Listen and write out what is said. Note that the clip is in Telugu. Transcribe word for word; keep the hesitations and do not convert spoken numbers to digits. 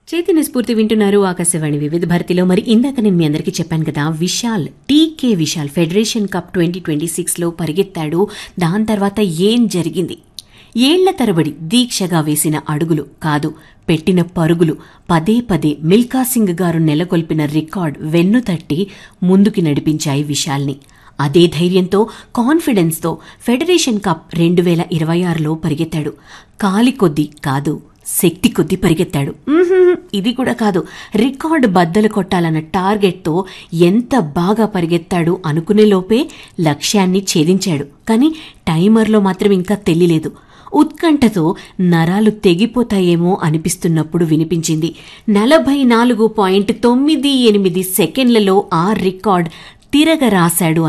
చైతన్య స్ఫూర్తి వింటున్నారు ఆకాశవాణి వివిధ భారతిలో. మరి ఇందాక నేను మీ అందరికీ చెప్పాను కదా, విశాల్ టీకే Vishal federation cup twenty twenty six లో పరిగెత్తాడు. దాని తర్వాత ఏం జరిగింది? ఏళ్ల తరబడి దీక్షగా వేసిన అడుగులు కాదు, పెట్టిన పరుగులు పదే పదే మిల్కా సింగ్ గారు నెలకొల్పిన రికార్డ్ వెన్నుతట్టి ముందుకి నడిపించాయి విశాల్ని. అదే ధైర్యంతో, కాన్ఫిడెన్స్తో ఫెడరేషన్ కప్ రెండు వేల ఇరవై ఆరులో పరిగెత్తాడు. కాలి కొద్దీ కాదు, శక్తి కొద్దీ పరిగెత్తాడు. ఇది కూడా కాదు, రికార్డు బద్దలు కొట్టాలన్న టార్గెట్తో ఎంత బాగా పరిగెత్తాడు అనుకునే లోపే లక్ష్యాన్ని ఛేదించాడు. కానీ టైమర్లో మాత్రం ఇంకా తెలియలేదు. ఉత్కంఠతో నరాలు తెగిపోతాయేమో అనిపిస్తున్నప్పుడు వినిపించింది. నలభై నాలుగు పాయింట్ తొమ్మిది ఎనిమిది సెకండ్లలో ఆ రికార్డ్ తిరగరాశాడు